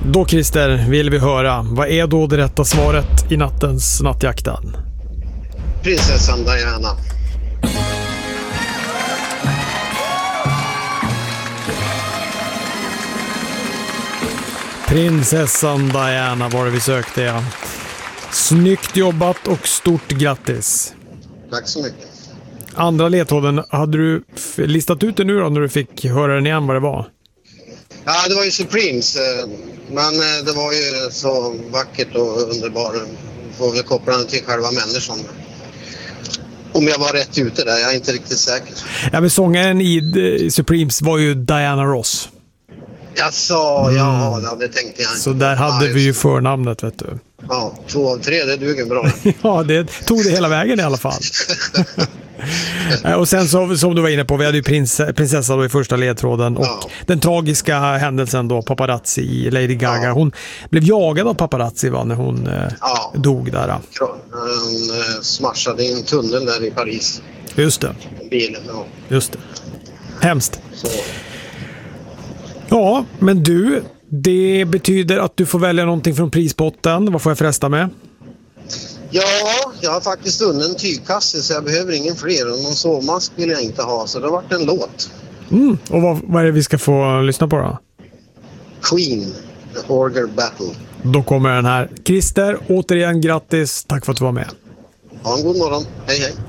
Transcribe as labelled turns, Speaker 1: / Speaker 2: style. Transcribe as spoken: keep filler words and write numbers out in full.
Speaker 1: Då Christer vill vi höra, vad är då det rätta svaret i nattens nattjakten?
Speaker 2: Prinsessan Diana.
Speaker 1: Prinsessan Diana var det vi sökte, ja. Snyggt jobbat och stort grattis.
Speaker 2: Tack så mycket.
Speaker 1: Andra ledtråden, hade du f- listat ut det nu då när du fick höra den igen vad det var?
Speaker 2: Ja, det var ju Supremes. Men det var ju så vackert och underbart. Får väl koppla den till själva människan. Om jag var rätt ute där, jag är inte riktigt säker.
Speaker 1: Ja, men sångaren i Supremes var ju Diana Ross.
Speaker 2: Jag sa, mm. ja, det tänkte jag inte.
Speaker 1: Så där hade ja, vi ju förnamnet, vet du.
Speaker 2: Ja, två av tre, det duger bra.
Speaker 1: Ja, det tog det hela vägen i alla fall. Och sen så, som du var inne på, vi hade ju prins, prinsessan då i första ledtråden och ja. Den tragiska händelsen då, paparazzi i Lady Gaga. Ja. Hon blev jagad av paparazzi va, när hon ja. dog där.
Speaker 2: Hon eh, smashade i en tunnel där i Paris.
Speaker 1: Just det.
Speaker 2: Bilen, ja.
Speaker 1: Just det. Hemskt.
Speaker 2: Så.
Speaker 1: Ja, men du, det betyder att du får välja någonting från prispotten. Vad får jag förresta med?
Speaker 2: Ja, jag har faktiskt vunnit en tygkasse så jag behöver ingen fler. Och någon sovmask vill jag inte ha, så det har varit en låt.
Speaker 1: Mm, och vad, vad är det vi ska få lyssna på då?
Speaker 2: Queen, The Orger Battle.
Speaker 1: Då kommer den här. Christer, återigen grattis. Tack för att du var med.
Speaker 2: Ha en god morgon. Hej hej.